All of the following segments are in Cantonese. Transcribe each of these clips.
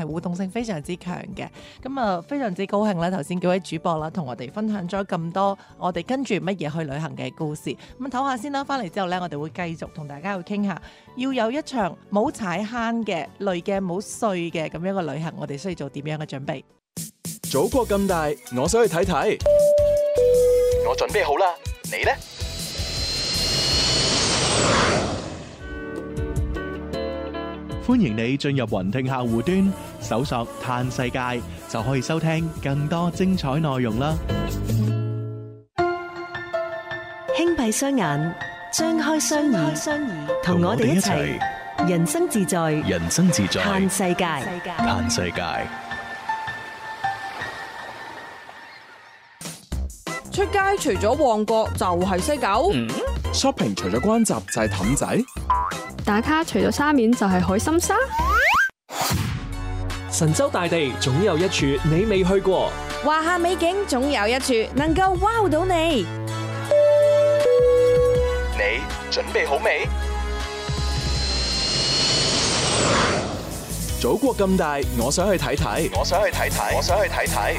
互動性非常之強嘅。咁啊，非常之高興咧，頭先幾位主播啦，同我哋分享咗咁多我哋跟住乜嘢去旅行嘅故事。咁唞下先啦，翻嚟之後咧，我哋會繼續同大家去傾下，要有一場冇踩坑嘅、累嘅、冇碎嘅咁樣嘅旅行，我哋需要做點樣嘅準備？ 祖國咁大，我想去睇睇。我準備好啦，你呢？ 歡迎你進入雲聽客戶端，搜索嘆世界，就可以收聽更多精彩內容啦。 輕閉雙眼，張開雙耳，同我哋一齊人生自在， 人生自在， 嘆世界。 嘆世界。 出街除咗旺角就係西九 ，shopping 除咗關閘就係氹仔， 打卡除咗沙面就係海心沙， 神州大地總有一處你未去過， 華夏美景總有一處能夠 wow 到你。 你準備好未？祖國咁大，我想去睇睇。我想去睇睇。我想去睇睇。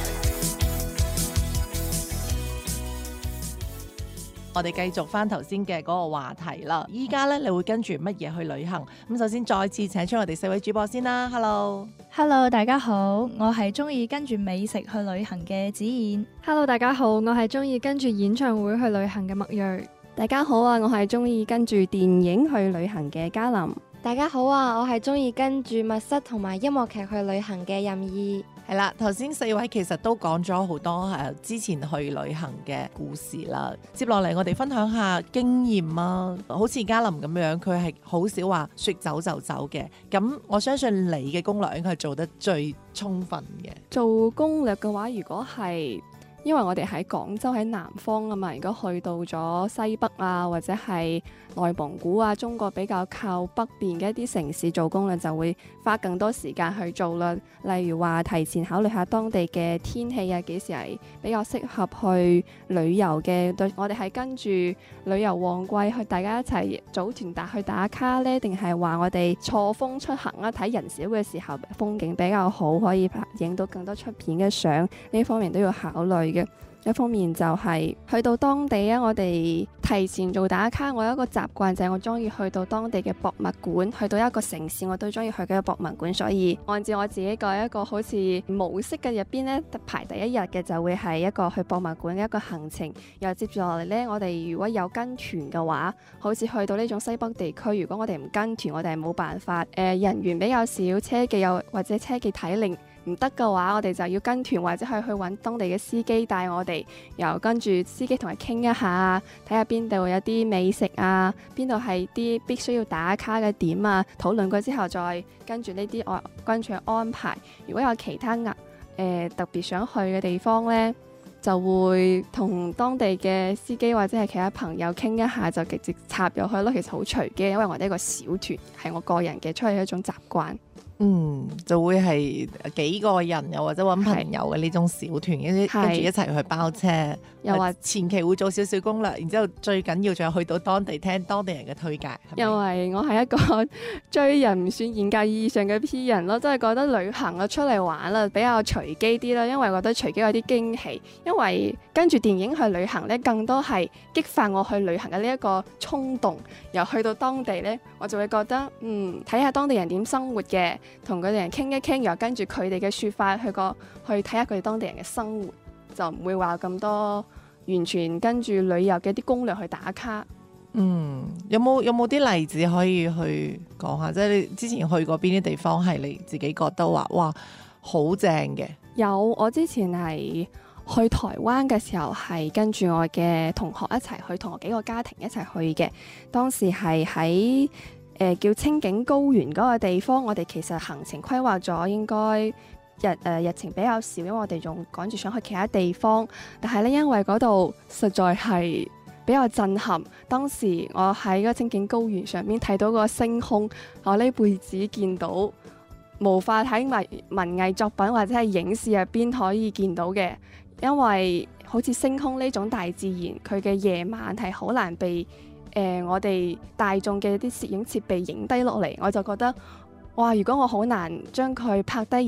我哋繼續翻頭先嘅嗰個話題啦。依家咧，你會跟住乜嘢去旅行？咁首先再次請出我哋4位主播先啦。 Hello， 大家好，我係中意跟住美食去旅行嘅子燕。 Hello， 大家好，我係中意跟住演唱會去旅行嘅麥睿。 大家好啊，我係中意跟住電影去旅行嘅嘉琳。 大家好啊，我係中意跟住密室同埋音樂劇去旅行嘅任意。 係啦，頭先4位其實都講咗好多之前去旅行嘅故事啦。接落嚟我哋分享下經驗啊，好似嘉琳咁樣，佢係好少話說走就走嘅。咁我相信你嘅攻略應該係做得最充分嘅。 做攻略嘅話，如果係因為我哋喺廣州喺南方啊嘛，如果去到咗西北啊，或者係內蒙古啊，中國比較靠北邊嘅一啲城市做攻略，就會花更多時間去做啦。例如話提前考慮下當地嘅天氣啊，幾時係比較適合去旅遊嘅。我哋係跟住旅遊旺季去，大家一齊組團去打卡呢？定係話我哋錯峰出行啊？睇人少嘅時候風景比較好，可以影到更多出片嘅相，呢方面都要考慮嘅。一方面就係去到當地啊，我哋提前做打卡。我有一個習慣就係我中意去到當地嘅博物館，去到一個城市我都中意去嘅博物館，所以按照我自己個一個好似模式嘅入邊呢，排第一日嘅就會係一個去博物館嘅一個行程。又接住落嚟呢，我哋如果有跟團嘅話，好似去到呢種西北地區，如果我哋唔跟團，我哋係冇辦法人員比較少，車技又或者車技體力唔得嘅話，我哋就要跟團或者係去揾當地嘅司機帶我哋，又跟住司機同佢傾一下，睇下邊度有啲美食啊，邊度係啲必須要打卡嘅點啊，討論過之後再跟住呢啲跟住去安排。如果有其他特別想去嘅地方呢，就會同當地嘅司機或者係其他朋友傾一下，就直接插入去咯。其實好隨機，因為我哋一個小團，係我個人嘅出去一種習慣。 就會係幾個人又或者揾朋友嘅呢種小團，跟住一齊去包車，又話前期會做少少攻略，然之後最緊要仲有去到當地聽當地人嘅推介。 因為我係一個追人唔算嚴格意義上嘅 P 人咯，真係覺得旅行啊出嚟玩啦比較隨機啲啦，因為覺得隨機有啲驚喜。因為跟住電影去旅行呢，更多係激發我去旅行嘅呢一個衝動。又去到當地呢，我就會覺得睇下當地人點生活嘅。同佢哋人傾一傾，又跟住佢哋嘅説法去睇下佢哋當地人嘅生活，就唔會話咁多完全跟住旅遊嘅啲攻略去打卡。 有冇啲例子可以去講下？即係你之前去過邊啲地方係你自己覺得話哇好正嘅？ 有，我之前係去台灣嘅時候係跟住我嘅同學一齊去，同我幾個家庭一齊去嘅。當時係喺叫清境高原嗰個地方，我哋其實行程規劃咗應該日程比較少，因為我哋仲趕住想去其他地方。但係咧，因為嗰度實在係比較震撼。當時我喺個清境高原上面睇到個星空，我呢輩子見到無法喺文藝作品或者係影視入邊可以見到嘅，因為好似星空呢種大自然，佢嘅夜晚係好難被我哋大眾嘅啲攝影設備影低落嚟，我就覺得哇！如果我好難將佢拍低。